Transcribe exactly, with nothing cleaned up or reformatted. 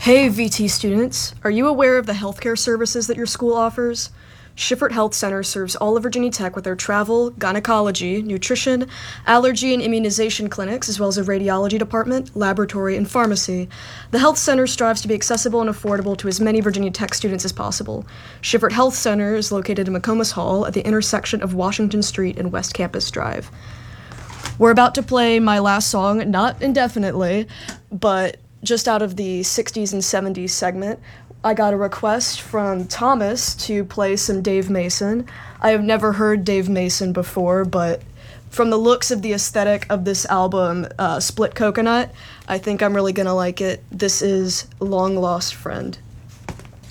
Hey, V T students, are you aware of the healthcare services that your school offers? Schifferdt Health Center serves all of Virginia Tech with their travel, gynecology, nutrition, allergy and immunization clinics, as well as a radiology department, laboratory, and pharmacy. The Health Center strives to be accessible and affordable to as many Virginia Tech students as possible. Schifferdt Health Center is located in McComas Hall at the intersection of Washington Street and West Campus Drive. We're about to play my last song, not indefinitely, but just out of the sixties and seventies segment. I got a request from Thomas to play some Dave Mason. I have never heard Dave Mason before, but from the looks of the aesthetic of this album, uh, Split Coconut, I think I'm really gonna like it. This is Long Lost Friend.